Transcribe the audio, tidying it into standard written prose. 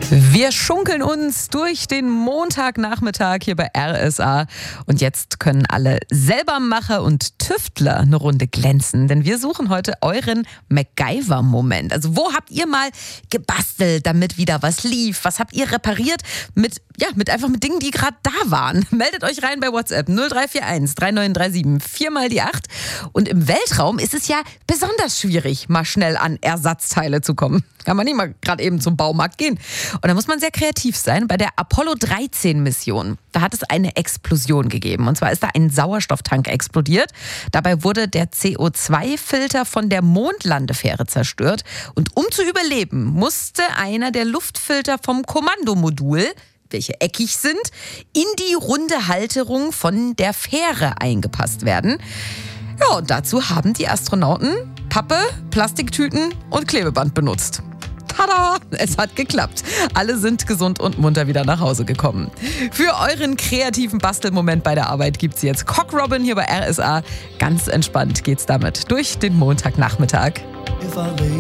Wir schunkeln uns durch den Montagnachmittag hier bei RSA und jetzt können alle Selbermacher und Tüftler eine Runde glänzen, denn wir suchen heute euren MacGyver-Moment. Also wo habt ihr mal gebastelt, damit wieder was lief? Was habt ihr repariert mit Dingen, die gerade da waren? Meldet euch rein bei WhatsApp 0341 3937 4 mal die 8. Und im Weltraum ist es ja besonders schwierig, mal schnell an Ersatzteile zu kommen. Kann man nicht mal gerade eben zum Baumarkt gehen. Und da muss man sehr kreativ sein. Bei der Apollo 13 Mission, da hat es eine Explosion gegeben. Und zwar ist da ein Sauerstofftank explodiert. Dabei wurde der CO2-Filter von der Mondlandefähre zerstört. Und um zu überleben, musste einer der Luftfilter vom Kommandomodul, welche eckig sind, in die runde Halterung von der Fähre eingepasst werden. Ja, und dazu haben die Astronauten Pappe, Plastiktüten und Klebeband benutzt. Tada! Es hat geklappt. Alle sind gesund und munter wieder nach Hause gekommen. Für euren kreativen Bastelmoment bei der Arbeit gibt's jetzt Cock Robin hier bei RSA. Ganz entspannt geht's damit durch den Montagnachmittag.